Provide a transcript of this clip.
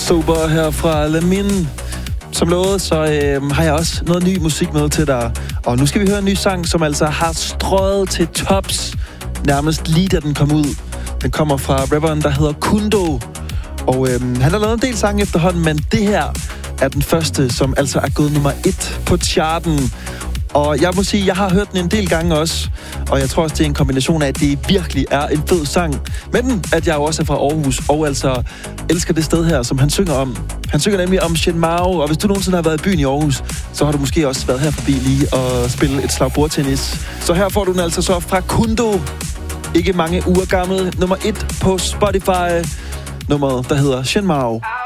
Sober her fra Lamin. Som lovet, så har jeg også noget ny musik med til dig. Og nu skal vi høre en ny sang, som altså har strøget til tops, nærmest lige da den kom ud. Den kommer fra rapperen, der hedder Kundo. Og han har lavet en del sange efterhånden, men det her er den første, som altså er gået nummer 1 på charten. Og jeg må sige, jeg har hørt den en del gange også. Og jeg tror også, det er en kombination af, at det virkelig er en fed sang. Men at jeg også er fra Aarhus, og altså elsker det sted her, som han synger om. Han synger nemlig om Shin Mao, og hvis du nogensinde har været i byen i Aarhus, så har du måske også været her forbi lige og spille et slag bordtennis. Så her får du den altså så fra Kundo. Ikke mange uger gammel. Nummer 1 på Spotify. Nummeret, der hedder Shin Mao.